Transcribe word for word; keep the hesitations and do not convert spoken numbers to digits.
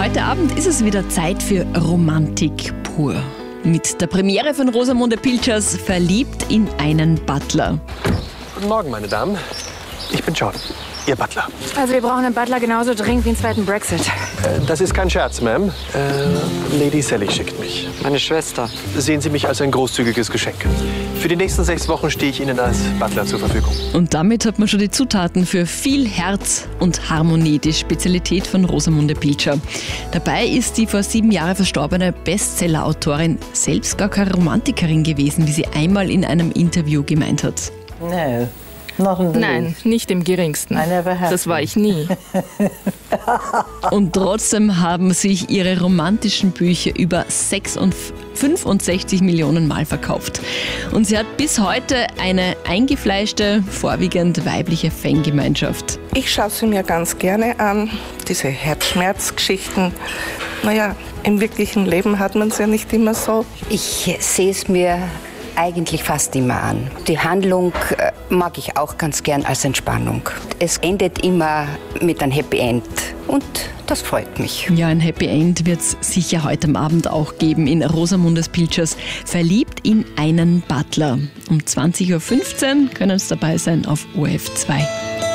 Heute Abend ist es wieder Zeit für Romantik pur. Mit der Premiere von Rosamunde Pilchers Verliebt in einen Butler. Guten Morgen, meine Damen. Ich bin John, Ihr Butler. Also wir brauchen einen Butler genauso dringend wie einen zweiten Brexit. Äh, das ist kein Scherz, Ma'am. Äh, Lady Sally schickt mich. Meine Schwester. Sehen Sie mich als ein großzügiges Geschenk. Für die nächsten sechs Wochen stehe ich Ihnen als Butler zur Verfügung. Und damit hat man schon die Zutaten für viel Herz und Harmonie, die Spezialität von Rosamunde Pilcher. Dabei ist die vor sieben Jahren verstorbene Bestseller-Autorin selbst gar keine Romantikerin gewesen, wie sie einmal in einem Interview gemeint hat. No. Not in the Nein, least. nicht im geringsten. I never have Das war ich nie. Und trotzdem haben sich ihre romantischen Bücher über fünfundsechzig Millionen Mal verkauft. Und sie hat bis heute eine eingefleischte, vorwiegend weibliche Fangemeinschaft. Ich schaue sie mir ganz gerne an, diese Herzschmerzgeschichten. Naja, im wirklichen Leben hat man es ja nicht immer so. Ich sehe es mir eigentlich fast immer an. Die Handlung äh, mag ich auch ganz gern als Entspannung. Es endet immer mit einem Happy End und das freut mich. Ja, ein Happy End wird es sicher heute am Abend auch geben in Rosamunde Pilchers Verliebt in einen Butler. Um zwanzig Uhr fünfzehn können Sie dabei sein auf O R F zwei.